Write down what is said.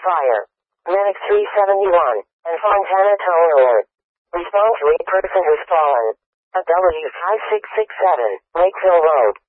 fire. Medic 371 and Fontana Tone Alert. Respond to a person who's fallen. At W5667, Lakeville Road.